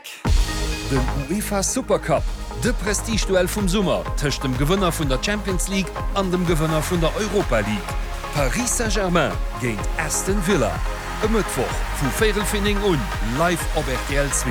Den UEFA Supercup, de Prestigeduell vum Summer tëcht dem Gewënner vun der Champions League an dem Gewënner vun der Europa League. Paris Saint-Germain géint Aston Villa. E Mëttwoch vu Viertelfinning un live op RTL 2.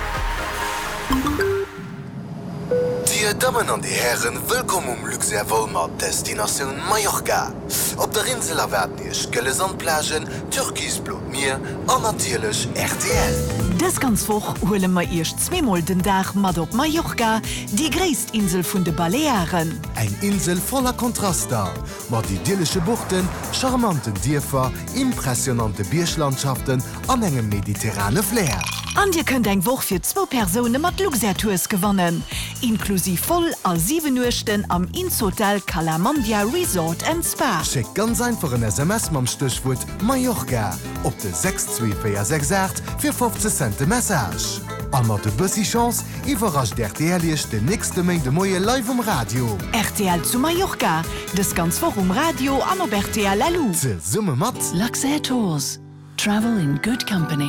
Die Damen an die Herren, willkommen Luxair Wollmar Destination Mallorca. Op der Insel erwerben ich Gelesandplagen, Türkis Blutmeer an natürlich RTL. Das ganz woch hole ma erst zweimal den Tag mat op Mallorca, die gräst Insel vun de Balearen. Ein Insel voller Kontraster, mat idyllische Buchten, charmanten Dierfer, impressionante Bierschlandschaften an engem mediterrane Flair. An dir könnt eng woch fir 2 Personen mat Luxairtours gewonnen, inklusiv voll a 7 Uhrchten am Inshotel Calamandia Resort and Spa. Schick ganz einfach ein SMS mam Stichwort Mallorca op de 62468 für 15 Cent Message. An mat de bëssi Chance iwwerrascht RTL de nächste Menge Moie live am Radio. RTL zu Mallorca, das ganz vor Radio an op RTL Lalu. Ze Summe mat Luxair Tours. Travel in good company.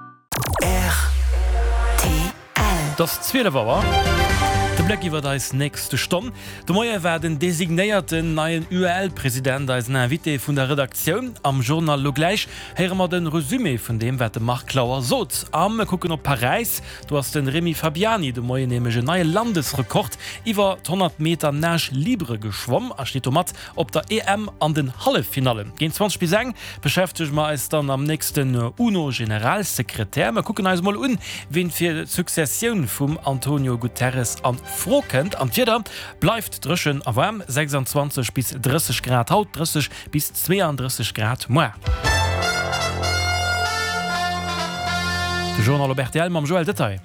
Das zweite war der Black iwwer da nächste Stunde. De Moier werden designéierten neuen UL-Präsident als Invité vun der Redaktion am Journal lo gleich her mat den Resümé von dem wat de Marklauer sot. Am gucken op Paris, du hast den Remy Fabiani de Moier nemege neue Landesrekord iwwer 100 Meter Nasch Libre geschwomm, steht mat op der EM an den Hallefinale. Gen 20 bis eng beschäftigt ma es dann am nächsten UNO-Generalsekretär. Ma gucken als mal wen fir Sukzession vum Antonio Guterres an Frohkennt am Tierder bleibt drschen erwärm 26 bis 30 Grad haut 30 bis 32 Grad mehr. De Journal Robertel am Joel Detail.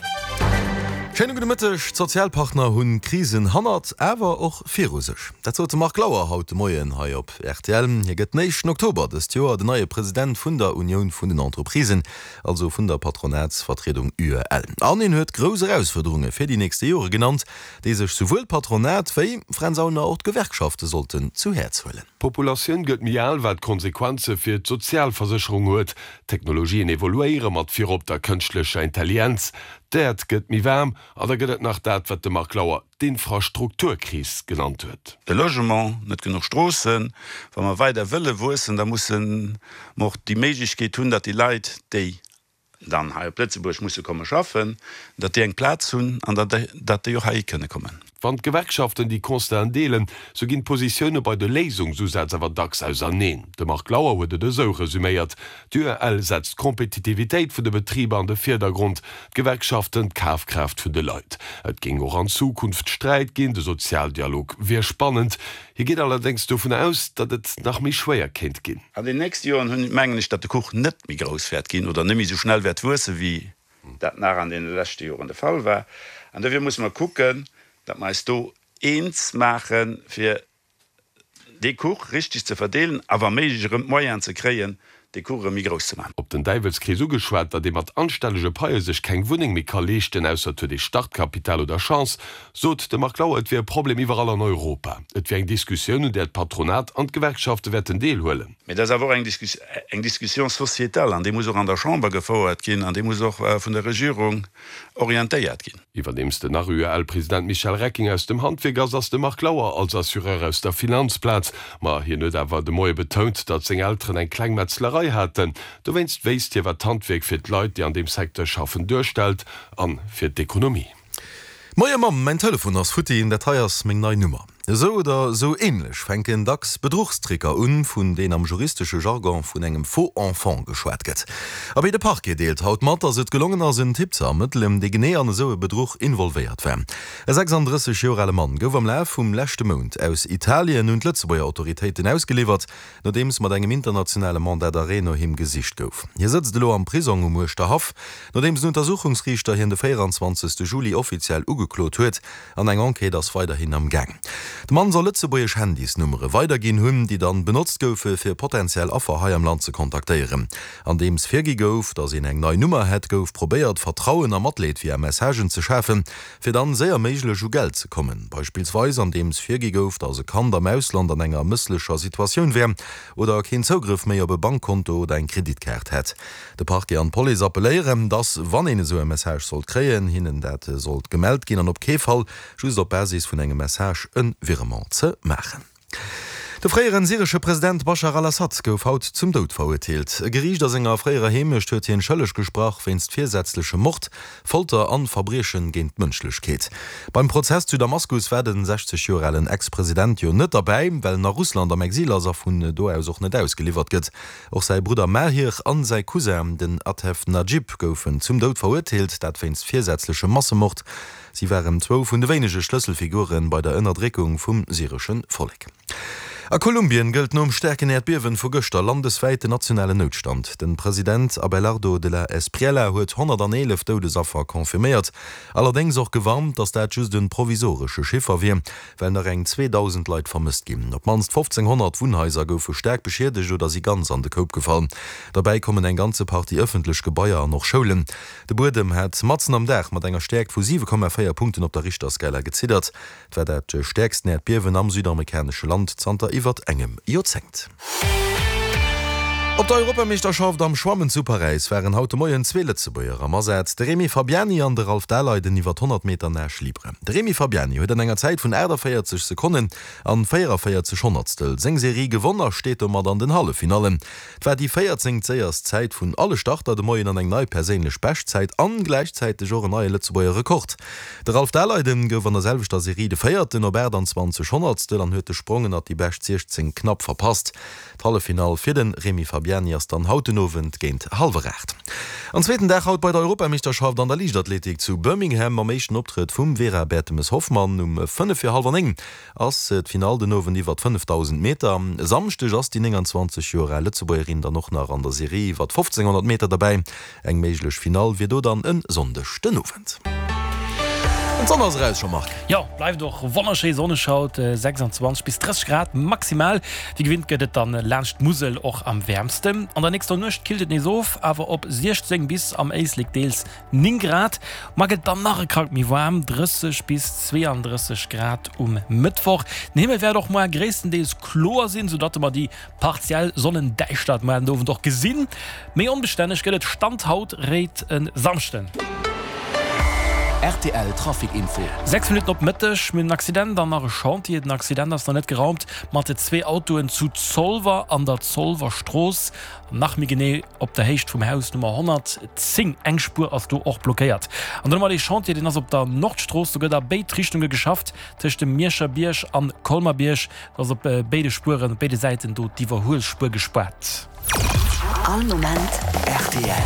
Mittech Sozialpartner hunn Krisen hannert awer och virusech. Dat zo mag Lauer haut Moien hai op RTL. Hier gëtt 9. Oktober des Joer de neue Präsident vun der Union vun den Entreprisen, also vun der Patronatsvertretung UL. Anin huet grosse Herausforderungen fir die nächste Jore genannt, déi sech sowohl Patronat wéi Frensauner Ort Gewerkschafte sollten zu Herz hullen. Populationun gëtt mial wat Konsequenze fir d Sozialversicherung huet. Technologien evoluieren mat fir op der kënchtlecher Intelligenz. Dat gëtt mi wärm, a der gëtt nach dat wat de Marklauer d'Infrastrukturkris genannt huet. De Logement, net genug Strossen, wann man weiter wëlle wossen, da mussssen mocht die Meigkeet hunn, dat die Leiit déi dann ha Plätzeburg muss komme schaffen, dat de eng Platz hunn an dat de Jo hai kënne kommen. Wann Gewerkschaften die konstant deelen, so ginn Positionioune bei de Lesung awer dacks aus anneen. De Marklauer huet de so resümiert. DUL setzt Kompetitivitéit vun de Betriebe an de Vierdergrund, Gewerkschaften Kafkraft vun de Leiit. Et ging auch an Zukunft Streit gin, de Sozialdialog wie spannend. Hier geht allerdings davon aus, dat et nach mi schwéier kennt gin. An den nächsten Jahren hunn menggen ich, dat de Kuch net mi großfährt gin oder nimi so schnell werd wurse wie dat nach an den letzten Jahren der Fall war. An dafür muss man gucken, dat meist du eins machen fir de Kuch richtig zu verdelen, aber méigere Moier zu kreen, de Kurre mi groß zu machen. Op den Deivelskri ugeschwert, dat de mat anstellege Peier sech keng Wuning mi kan lechten ausser de Startkapital oder Chance, sot de Marklauer et wie Problem iwwerall an Europa. Et wie eng Diskussionioun der Patronat an Gewerkschafte wetten deel hullen. Mais das awer eng Diskussion societal, an de muss auch an der Chamber gefordert gin, an de muss auch vun der Regierung orientéiert gin. Iwer demste nach UL-Präsident Michel Recking aus dem Handwegers ass de Marklauer als Assureur aus der Finanzplatz, ma hier net awer de Moie betont, dat seg Eltern eng Kleinmetzlerei hatten. Du wennst weist je wat Handweg fir d Leute, die an dem Sektor schaffen durchstellt, an fir d'Ekonomie. Moier Mam, mein Telefon ass Futti in der Teiers még nei Nummer. So oder so ähnlich fenken dacks Bedruchstricker vun den am juristische Jargon vun engem Faux enfant geschwert gët. Aber de Park gedeelt haut mat ass et gelungen as een Tippzer Mëttlem de genéerne soe Bedruch involvéiert wär. E 36 Jore Mann gouf am Läf vum lächte Mond aus Italien und Lützebauer Autoritäten ausgeliefert, nodems mat engem internationale Mandat d'Areno him Gesicht gouf. Hier sitzt de lo am Prison Muchter Haf, nodems Untersuchungsrichter hin de 24. Juli offiziell ugeklot huet, an eng Enquete ass weiterhin am Gang. De Mann soll Lützeburgisch Handysnummere weitergehen hunn, die dann benutzt goufe fir potenziell Affer hai am Land zu kontaktieren. An dems firgi gouf, dats in eng neue Nummer het gouf probiert Vertrauen am Athlet wie Messagen zu schaffen, fir dann sehr meiglech Geld zu kommen. Beispielsweise an dems firgi gouf, dat se kann am Ausland an enger müsslecher Situation wär oder kein Zugriff méi op e Bankkonto oder ein Kreditkart het. De Parke an Poli appelléieren, dass wann en so Message sollt kreen, hinnen dat sollt gemeldt gin an op Kefall just op Basis vun engem Message een Virement ze machen. Der freieren syrische Präsident Bashar al-Assad gouf haut zum Tod verurteilt. Gericht der Sänger freier Heme stört hier en schëllech Gesprach wennst viersätzliche Mord, Folter an Verbrechen géint Mënschlechkeet. Beim Prozess zu Damaskus werden den 60-jährigen Ex-Präsident jo net dabei, weil nach Russland am Exil as vun do auch net ausgeliefert gëtt. Auch sei Bruder Mahir an sei Cousin den Atef Najib goufen zum Tod verurteilt, dat wennst viersätzliche Massemord. Sie waren 2 vun de wenige Schlüsselfiguren bei der Ënnerdrickung vum syrischen Volk. A Kolumbien gilt no stärken Erdbewen vu Göster landesweite nationale Notstand. Den Präsident Abelardo de la Espriella huet 111 Todesopfer konfirmiert. Allerdings auch gewarnt, dass der just den provisorische Schiffer wie, wenn er eng 2000 Leute vermisst gin. Ob manst 1500 Wohnhäuser goufe stark beschädigt oder sie ganz an den Kopf gefallen. Dabei kommen ein ganze Party öffentlich Gebäier noch Schulen. De Burdem hat Matzen am Dach mat enger Stärk vu 7,4 Punkten op der Richterskala gezittert. Dwer dat stärksten Erdbewen am südamerikanische Land Santa iwwer engem Jozent. Op der Europameisterschaft am Schwammen zu Paris wären haut moien Zwele ze beier amseits de Remi Fabiani an der Ralf Daleiden iwwer 100 Meter näsch libre. De Remi Fabiani huet en enger Zeit vun 40 Sekunden an 44 Hundertstel. Seng Serie gewonnner steht mat an den Hallefinalen. Dwer die 14 Zéiers Zeit vun alle Starter de Moien an eng neu perélech Bestzeit an gleichzeitig Jo neue Letzebauer Rekord. Der Ralf Daleiden gouf an derselvichter Serie de feierten Ober an 20 Hundertstel an huete Sprungen hat die Best 16 knapp verpasst. Hallefinal fir den Remi Fabiani dann hautenowen géint halverrecht. Am zweiten Dach haut bei der Europameisterschaft an der Lichtathletik zu Birmingham am meeschten Optritt vum Vera Bertemes Hoffmann 5:30 ass et Final denowen iwwer 5000 Meter. Samstech ass die 20 Jahre Letzebäuerin dann noch nach an der Serie wat 1500 Meter dabei. Eng meiglech Final wie do dann en sondechten Novent. Schon macht. Ja, bleib doch wonnersche Sonne schaut 26 bis 30 Grad maximal. Die gewinnt gehtt dann lerncht Musel auch am wärmsten. An der nächste Nacht kiltet nicht so, aber ob 16 bis am Eis liegt Deels 9 Grad. Maget dann nachher kalt mir warm 30 bis 32 Grad Mittwoch. Nehmen wir doch mal größtenteils Chlor sind, sodass wir die partiell Sonnendeichstadt mal doch gesehen. Mehr unbeständig gehtt Standhaut rät in Samsten. RTL Trafikinfo. 6 Minuten op Mittech mit Accident an nach Chantier. Den Accident ist noch nicht geraumt. Man hatte 2 Autoen zu Zolver an der Zolverstroß. Nach mir gené op der Hecht vom Haus Nummer 110 Engspur als du auch blockiert. Und dann mal die Chantier, den op der Nordstroß sogar der Beitrichtungen geschafft zwischen dem Mirscher Birsch an Kolmer Birsch, also beide Spuren, beide Seiten dort die Verholspur gesperrt. All Moment RTL.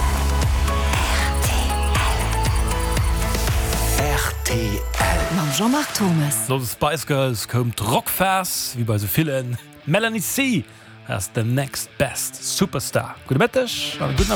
Mam Jean-Marc Thomas. So Spice Girls kommt Rockfast, wie bei so vielen. Melanie C. as the next best Superstar. Gute Mittag, guten